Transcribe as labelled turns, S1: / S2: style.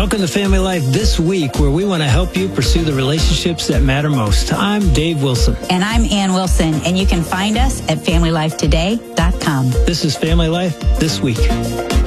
S1: Welcome to Family Life This Week, where we want to help you pursue the relationships that matter most. I'm Dave Wilson.
S2: And I'm Ann Wilson, and you can find us at FamilyLifeToday.com.
S1: This is Family Life This Week.